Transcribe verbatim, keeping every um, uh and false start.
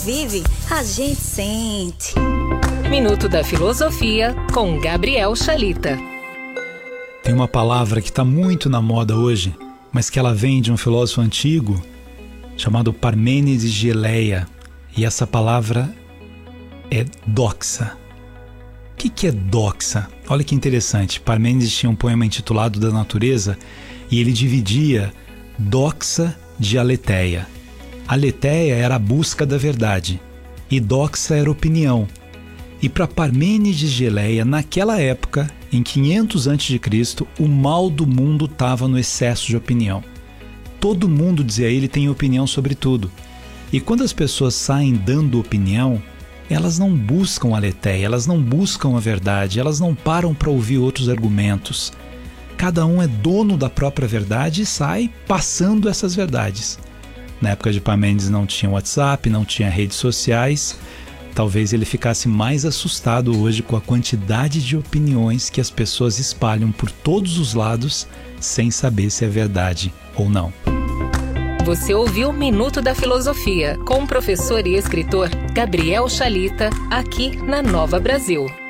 Vive, a gente sente. Minuto da Filosofia com Gabriel Chalita. Tem uma palavra que está muito na moda hoje, mas que ela vem de um filósofo antigo chamado Parmênides de Eleia. E essa palavra é doxa. O que, que é doxa? Olha que interessante. Parmênides tinha um poema intitulado Da Natureza e ele dividia doxa de aletheia. Aletheia era a busca da verdade e doxa era opinião. E para Parmênides de Eleia, naquela época, em quinhentos antes de Cristo, o mal do mundo estava no excesso de opinião. Todo mundo, dizia ele, tem opinião sobre tudo. E quando as pessoas saem dando opinião, elas não buscam a aletheia, elas não buscam a verdade, elas não param para ouvir outros argumentos. Cada um é dono da própria verdade e sai passando essas verdades. Na época de Parmênides não tinha WhatsApp, não tinha redes sociais. Talvez ele ficasse mais assustado hoje com a quantidade de opiniões que as pessoas espalham por todos os lados sem saber se é verdade ou não. Você ouviu Minuto da Filosofia com o professor e escritor Gabriel Chalita, aqui na Nova Brasil.